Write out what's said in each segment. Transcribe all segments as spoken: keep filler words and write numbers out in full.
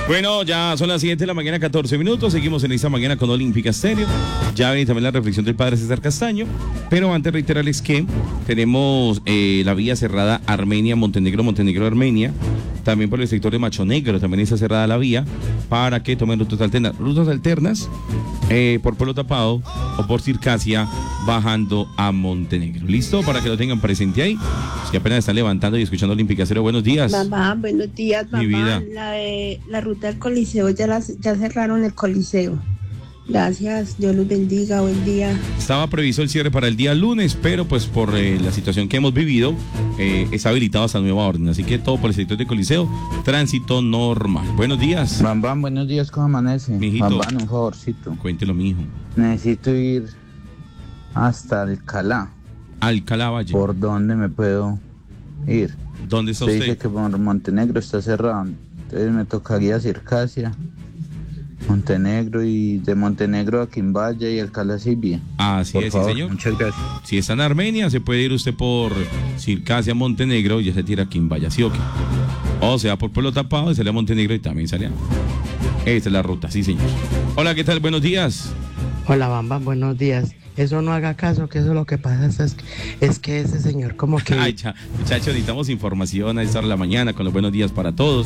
Bueno, ya son las siete de la mañana, catorce minutos. Seguimos en esta mañana con Olímpica Estéreo. Ya viene también la reflexión del padre César Castaño. Pero antes reiterarles que tenemos eh, la vía cerrada Armenia-Montenegro, Montenegro-Armenia. También por el sector de Macho Negro también está cerrada la vía para que tomen rutas alternas. Rutas alternas eh, por Pueblo Tapado o por Circasia bajando a Montenegro. ¿Listo? Para que lo tengan presente ahí. Los que apenas están levantando y escuchando Olímpica Estéreo. Buenos días. Mamá, buenos días, mamá. Mi vida. La, de, la ruta del Coliseo, ya, las, ya cerraron el Coliseo. Gracias, Dios los bendiga, buen día. Estaba previsto el cierre para el día lunes, pero pues por eh, la situación que hemos vivido, eh, está habilitado hasta nueva orden. Así que todo por el sector de Coliseo, tránsito normal. Buenos días. Bambán, buenos días, ¿cómo amanece? Mijito. Bambán, un favorcito. Cuéntelo, mijo. Necesito ir hasta Alcalá. Alcalá Valle. ¿Por dónde me puedo ir? ¿Dónde está usted? usted? Dice que por Montenegro está cerrado. Entonces me tocaría Circasia, Montenegro, y de Montenegro a Quimbaya y Alcalá Silvia. Así Por es, favor, sí, señor. muchas gracias. Si está en Armenia, se puede ir usted por Circasia, Montenegro, y ya se tira a Quimbaya, ¿sí o qué? O sea, por Pueblo Tapado, y sale a Montenegro y también sale a... Esta es la ruta, sí, señor. Hola, ¿qué tal? Buenos días. Hola, Bamba, buenos días. Eso no haga caso, que eso lo que pasa es que, es que ese señor como que... Ay, cha, muchachos, necesitamos información a esta hora de la mañana con los buenos días para todos.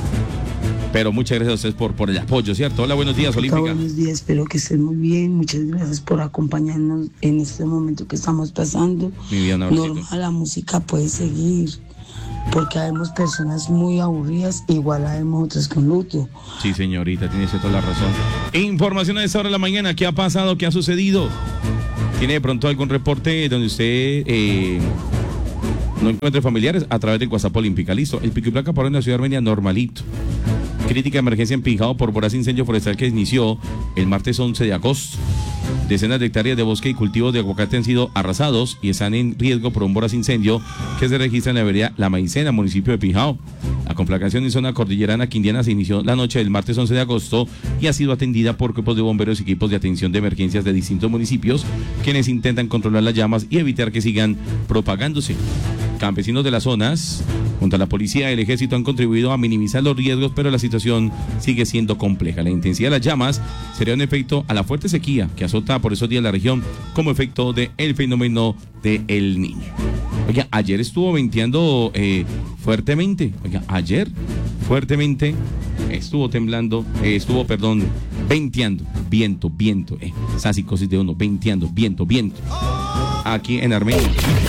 Pero muchas gracias a ustedes por, por el apoyo, ¿cierto? Hola, buenos días, Olímpica. Buenos días, espero que estén muy bien. Muchas gracias por acompañarnos en este momento que estamos pasando. Mi vida, un abracito. Normal, la música puede seguir, porque habemos personas muy aburridas, igual habemos otras con luto. Sí, señorita, tiene toda la razón. Información a esta hora de la mañana, ¿qué ha pasado? ¿Qué ha sucedido? ¿Tiene de pronto algún reporte donde usted eh, no encuentre familiares? A través del WhatsApp Olímpica, listo. El pico y placa para la ciudad de Armenia, normalito. Crítica de emergencia en Pijao por voraz incendio forestal que inició el martes once de agosto. Decenas de hectáreas de bosque y cultivos de aguacate han sido arrasados y están en riesgo por un voraz incendio que se registra en la vereda La Maicena, municipio de Pijao. La conflagración en zona cordillerana quindiana se inició la noche del martes once de agosto y ha sido atendida por cuerpos de bomberos y equipos de atención de emergencias de distintos municipios, quienes intentan controlar las llamas y evitar que sigan propagándose. Campesinos de las zonas, junto a la policía y el ejército, han contribuido a minimizar los riesgos, pero la situación sigue siendo compleja. La intensidad de las llamas sería un efecto a la fuerte sequía que azota por esos días la región como efecto del fenómeno de El Niño. Oiga, ayer estuvo venteando eh, fuertemente. Oiga, ayer fuertemente estuvo temblando, eh, estuvo, perdón, venteando, viento, viento, eh, esa psicosis de uno, venteando, viento, viento, aquí en Armenia.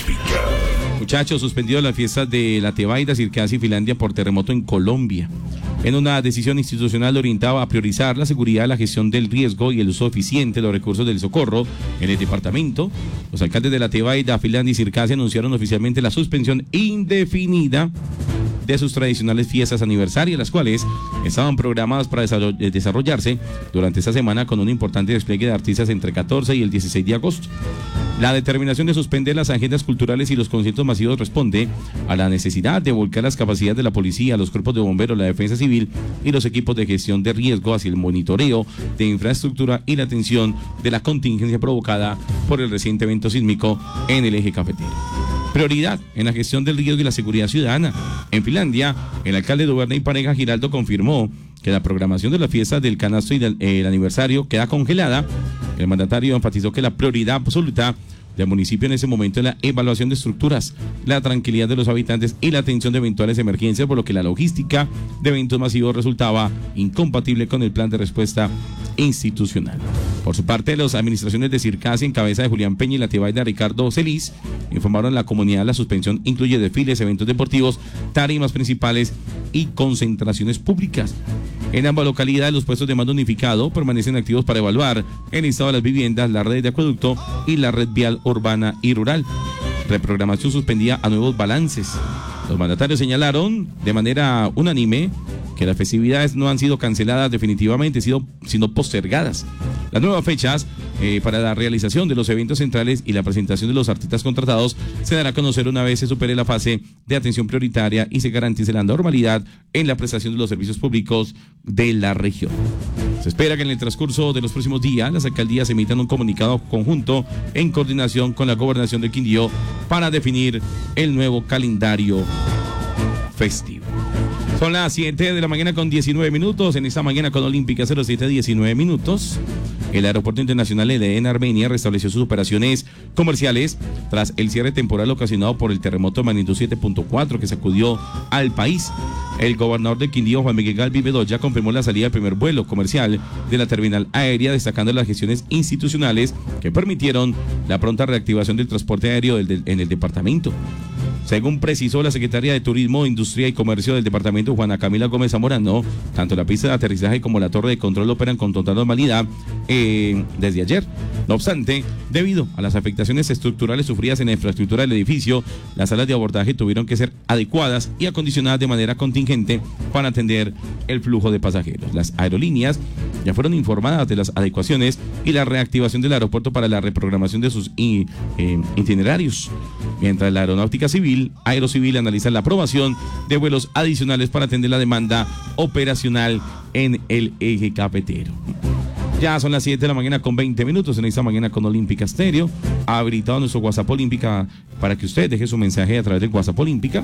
Muchachos, suspendido las fiestas de la Tebaida, Circasia y Finlandia por terremoto en Colombia. En una decisión institucional orientada a priorizar la seguridad, la gestión del riesgo y el uso eficiente de los recursos del socorro en el departamento, los alcaldes de la Tebaida, Finlandia y Circasia anunciaron oficialmente la suspensión indefinida de sus tradicionales fiestas aniversarias, las cuales estaban programadas para desarrollarse durante esta semana con un importante despliegue de artistas entre el catorce y el dieciséis de agosto. La determinación de suspender las agendas culturales y los conciertos masivos responde a la necesidad de volcar las capacidades de la policía, los cuerpos de bomberos, la defensa civil y los equipos de gestión de riesgo hacia el monitoreo de infraestructura y la atención de la contingencia provocada por el reciente evento sísmico en el eje cafetero. Prioridad en la gestión del riesgo y la seguridad ciudadana. En Finlandia, el alcalde de Duverna y Pareja, Giraldo, confirmó que la programación de las fiestas del canasto y del el aniversario queda congelada. El mandatario enfatizó que la prioridad absoluta del municipio en ese momento es la evaluación de estructuras, la tranquilidad de los habitantes y la atención de eventuales emergencias, por lo que la logística de eventos masivos resultaba incompatible con el plan de respuesta institucional. Por su parte, las administraciones de Circasia, en cabeza de Julián Peña, y la Tebaida, Ricardo Celis, informaron a la comunidad la suspensión incluye desfiles, eventos deportivos, tarimas principales y concentraciones públicas. En ambas localidades, los puestos de mando unificado permanecen activos para evaluar el estado de las viviendas, la red de acueducto y la red vial urbana y rural. Reprogramación suspendida a nuevos balances. Los mandatarios señalaron de manera unánime que las festividades no han sido canceladas definitivamente, sino postergadas. Las nuevas fechas eh, para la realización de los eventos centrales y la presentación de los artistas contratados se dará a conocer una vez se supere la fase de atención prioritaria y se garantice la normalidad en la prestación de los servicios públicos de la región. Se espera que en el transcurso de los próximos días las alcaldías emitan un comunicado conjunto en coordinación con la gobernación del Quindío para definir el nuevo calendario festivo. Son las siete de la mañana con diecinueve minutos. En esta mañana con Olímpica cero siete diecinueve minutos. El Aeropuerto Internacional de en Armenia restableció sus operaciones comerciales tras el cierre temporal ocasionado por el terremoto de magnitud siete punto cuatro que sacudió al país. El gobernador de Quindío, Juan Miguel Galvis Bedoya, confirmó la salida del primer vuelo comercial de la terminal aérea, destacando las gestiones institucionales que permitieron la pronta reactivación del transporte aéreo del, del, en el departamento. Según precisó la secretaria de Turismo, Industria y Comercio del departamento, Juana Camila Gómez Zamorano, tanto la pista de aterrizaje como la torre de control operan con total normalidad eh, desde ayer. No obstante, debido a las afectaciones estructurales sufridas en la infraestructura del edificio, las salas de abordaje tuvieron que ser adecuadas y acondicionadas de manera contingente para atender el flujo de pasajeros. Las aerolíneas ya fueron informadas de las adecuaciones y la reactivación del aeropuerto para la reprogramación de sus eh, itinerarios, mientras la aeronáutica civil Aerocivil analiza la aprobación de vuelos adicionales para atender la demanda operacional en el eje cafetero. Ya son las siete de la mañana con veinte minutos en esta mañana con Olímpica Estéreo. Ha habilitado nuestro WhatsApp Olímpica para que usted deje su mensaje a través del WhatsApp Olímpica.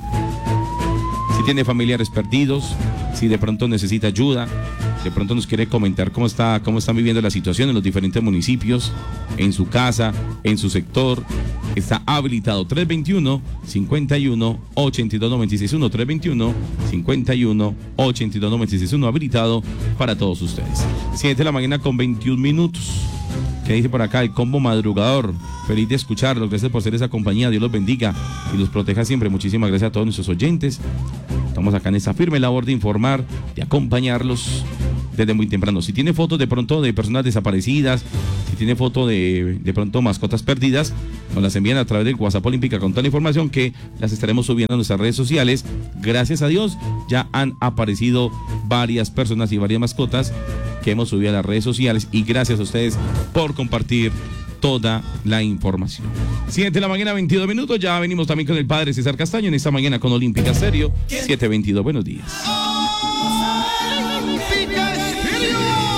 Si tiene familiares perdidos, si de pronto necesita ayuda, de pronto nos quiere comentar cómo está, cómo están viviendo la situación en los diferentes municipios, en su casa, en su sector. Está habilitado tres veintiuno, cincuenta y uno, ochenta y dos noventa y seis uno, tres veintiuno, cincuenta y uno, ochenta y dos noventa y seis uno, habilitado para todos ustedes. siete de la mañana con veintiún minutos. ¿Qué dice por acá? El combo madrugador. Feliz de escucharlos. Gracias por ser esa compañía. Dios los bendiga y los proteja siempre. Muchísimas gracias a todos nuestros oyentes. Estamos acá en esta firme labor de informar, de acompañarlos desde muy temprano. Si tiene fotos de pronto de personas desaparecidas, si tiene fotos de, de pronto mascotas perdidas, nos las envían a través del WhatsApp Olímpica con toda la información que las estaremos subiendo a nuestras redes sociales. Gracias a Dios ya han aparecido varias personas y varias mascotas que hemos subido a las redes sociales y gracias a ustedes por compartir toda la información. siete de la mañana, veintidós minutos. Ya venimos también con el padre César Castaño en esta mañana con Olímpica Estéreo. siete veintidós, buenos días. Olímpica Estéreo.